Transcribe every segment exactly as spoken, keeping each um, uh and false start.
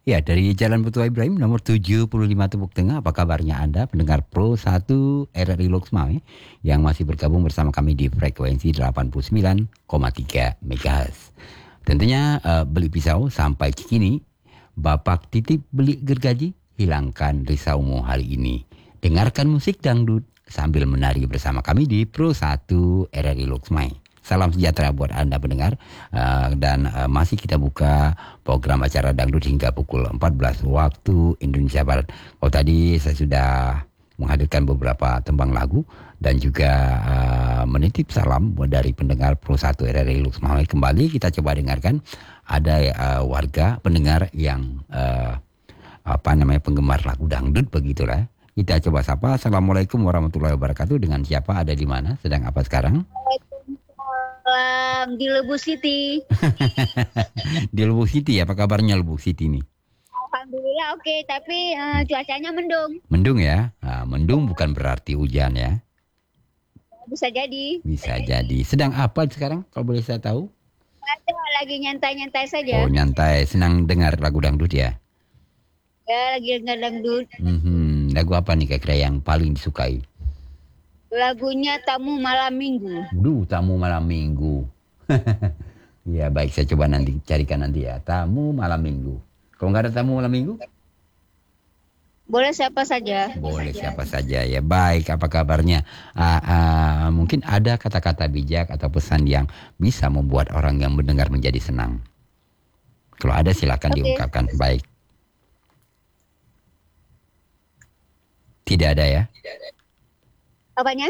Ya, dari Jalan Petua Ibrahim nomor tujuh puluh lima Tepuk Tengah. Apa kabarnya Anda pendengar Pro satu R R I Loksmawe yang masih bergabung bersama kami di frekuensi delapan puluh sembilan koma tiga megahertz. Tentunya uh, beli pisau sampai Cikini, Bapak titip beli gergaji, hilangkan risaumu hari ini. Dengarkan musik dangdut sambil menari bersama kami di Pro satu R R I Loksmawe. Salam sejahtera buat Anda pendengar, uh, dan uh, masih kita buka program acara dangdut hingga pukul empat belas waktu Indonesia Barat. Oh, tadi saya sudah menghadirkan beberapa tembang lagu dan juga uh, menitip salam dari pendengar Pro satu R R I Loksmawe. Kembali kita coba dengarkan ada uh, warga pendengar yang uh, apa namanya penggemar lagu dangdut begitulah. Kita coba sapa. Assalamualaikum warahmatullahi wabarakatuh. Dengan siapa, ada di mana, sedang apa sekarang? Waalaikumsalam, di Lubuk City. Di Lubuk City, apa kabarnya Lubuk City nih? Alhamdulillah oke, okay, tapi uh, cuacanya mendung. Mendung ya? Nah, mendung bukan berarti hujan ya? Bisa jadi. Bisa jadi. Sedang apa sekarang kalau boleh saya tahu? Ada, lagi nyantai-nyantai saja. Oh, nyantai, senang dengar lagu dangdut ya? Ya, lagi dengar dangdut. Mm-hmm. Lagu apa nih kira-kira yang paling disukai? Lagunya Tamu Malam Minggu. Duh, Tamu Malam Minggu. Ya baik, saya coba nanti carikan nanti ya. Tamu Malam Minggu. Kalau nggak ada Tamu Malam Minggu? Boleh siapa saja. Boleh siapa saja ya. Baik, apa kabarnya? Uh, uh, mungkin ada kata-kata bijak atau pesan yang bisa membuat orang yang mendengar menjadi senang. Kalau ada silakan okay. diungkapkan. Baik. Tidak ada ya? Tidak ada. Apanya?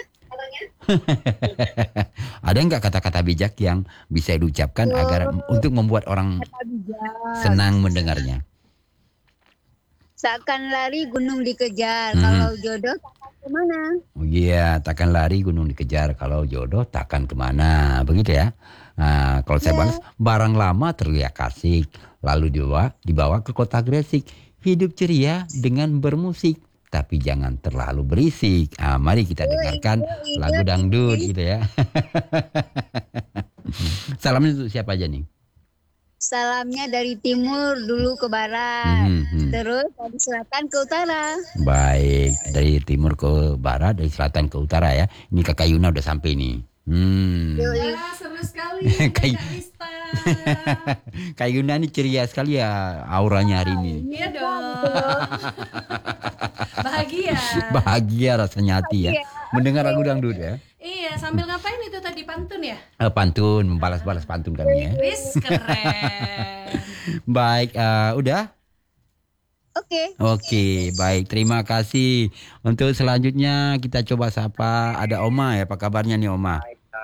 Ada nggak kata-kata bijak yang bisa diucapkan oh, agar untuk membuat orang senang mendengarnya? Seakan lari gunung dikejar, hmm. kalau jodoh takkan kemana? Oh iya, takkan lari gunung dikejar, kalau jodoh takkan kemana, begitu ya? Nah, kalau saya yeah. balas, barang lama terlihat asik, lalu dibawa dibawa ke kota Gresik, hidup ceria dengan bermusik. Tapi jangan terlalu berisik. Ah, mari kita dengarkan lagu dangdut gitu ya. Salamnya untuk siapa aja nih? Salamnya dari timur dulu ke barat, hmm, hmm. terus dari selatan ke utara. Baik, dari timur ke barat, dari selatan ke utara ya. Ini Kakak Yuna udah sampai nih. Hmm. Wah, seru sekali Kak Rista. Kak Yuna ini ceria sekali ya auranya hari ini. Iya dong. Bahagia. Bahagia rasanya hati ya. Mendengar lagu dangdut ya. Iya, sambil ngapain itu tadi, pantun ya? Uh, pantun, membalas-balas pantun kami ya. Wis, keren. Baik, uh, udah? Oke. Okay. Oke, okay, baik. Terima kasih. Untuk selanjutnya kita coba sapa. Ada Oma ya, apa kabarnya nih Oma?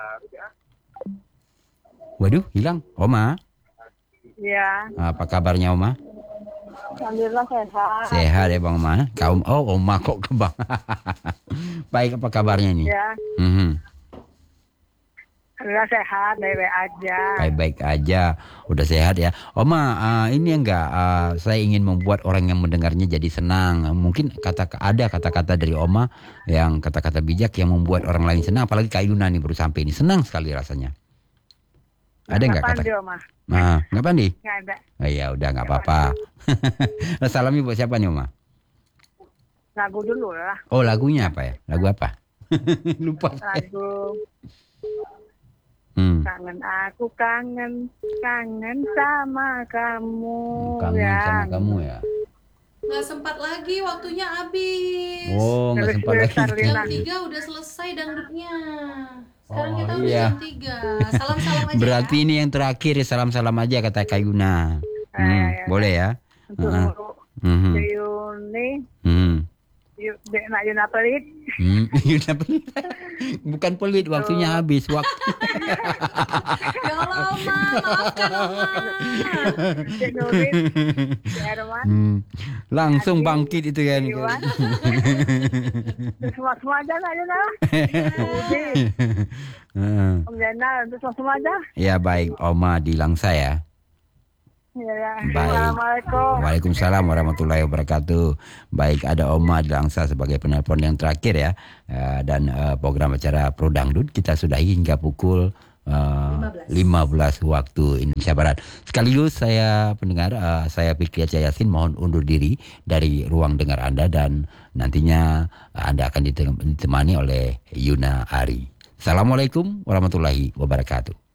Waduh, hilang. Oma? Iya. Apa kabarnya Oma? Alhamdulillah sehat. Sehat ya Bang Oma. Kaum oh Oma kok ke Bang. Baik, apa kabarnya nih? Ya. Mm-hmm. Alhamdulillah sehat, baik-baik aja. Baik-baik aja, udah sehat ya. Oma, uh, ini enggak, uh, saya ingin membuat orang yang mendengarnya jadi senang. Mungkin kata ada kata-kata dari Oma yang kata-kata bijak yang membuat orang lain senang. Apalagi Kak Yuna nih baru sampai ini, senang sekali rasanya. Ada enggak kata? Oma? Nah, nggak pandi? Nggak ada. Oh, ya udah nggak apa-apa. Salamnya buat siapa nih Oma? Lagu dulu lah. Oh, lagunya apa ya? Lagu apa? Lupa. Lagu. Hmm. Kangen aku kangen, kangen sama kamu. Kangen ya. Sama kamu ya. Nggak sempat lagi, waktunya habis. Oh, nggak sempat lagi. Jam tiga udah selesai dangdutnya. Sekarang oh, kita udah iya. jam tiga. Salam-salam aja. Berarti ya. ini yang terakhir ya, salam-salam aja kata Kak Yuna. Hmm, eh, boleh ya. Untuk uh-huh. Yuni. Hmm. Nak Yuna pelit. Hmm, Yuna pelit. Bukan pelit, waktunya oh. habis waktu. Ya Allah, Oma, maafkan Oma. hmm. Langsung bangkit itu kan. Semua-semua aja Nak Yuna. Om Jana, untuk semua aja. Ya baik, Oma di Langsa ya. Ya, baik. Assalamualaikum. Waalaikumsalam warahmatullahi wabarakatuh. Baik, ada Oma di Langsa sebagai penelpon yang terakhir ya. Uh, dan uh, program acara Pro Dangdut kita sudahi hingga pukul uh, lima belas waktu Indonesia Barat. Sekaligus saya pendengar, uh, saya Fikri Aca Yasin mohon undur diri dari ruang dengar Anda dan nantinya uh, Anda akan ditemani oleh Yuna Ari. Assalamualaikum warahmatullahi wabarakatuh.